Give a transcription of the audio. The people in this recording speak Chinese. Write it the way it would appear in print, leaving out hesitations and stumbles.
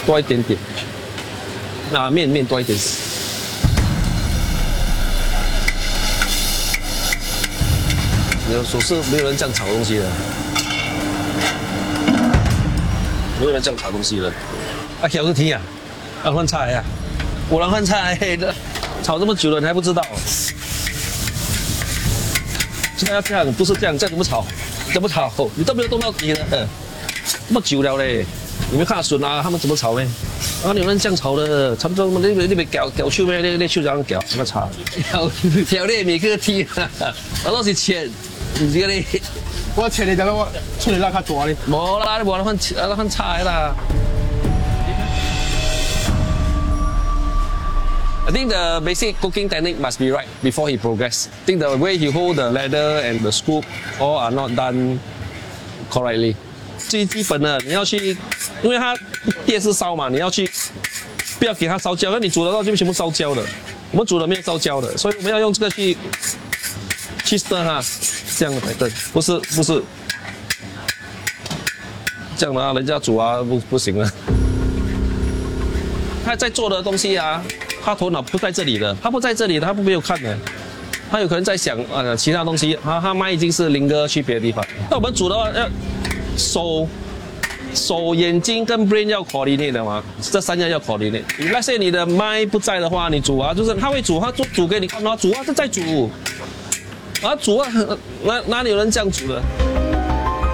多一点点，面多一点。有说是没有人这样炒东西的，没有人这样炒东西的。啊，小是听啊，换菜啊，果然换菜的，炒这么久了你还不知道？现在要这样，不是这样，这样怎么炒？怎么炒？你都没有动到底呢，这么久了嘞，你没看到笋啊？他们怎么炒呢？啊，有人这样炒的，差不多你咪搞手咩？你手这样搞，怎么炒？条你未去踢，我都是切。唔知你， 我切你就我出嚟拉較大咧。 冇啦，你冇得分菜啦。I think the basic cooking technique must be right before he progress. I think the way he hold the ladle and the scoop all are not done correctly. 最基本的你要去，因为它电是烧嘛，你要去不要给它烧焦，因为你煮的话就全部烧焦的。我们煮的没有烧焦的，所以我们要用这个去stir 它。这样的才对，不是这样的啊，人家煮啊不行了。他在做的东西啊，他头脑不在这里的，他不在这里的，他没有看的，他有可能在想其他东西，他麦已经是零个去别的地方。那我们煮的话要手、眼睛跟 brain 要 coordinate 的嘛，这三样要 coordinate。那些你的麦不在的话，你煮啊，就是他会煮，他煮给你看，他煮啊，他在煮。啊煮啊，哪里有人这样煮的？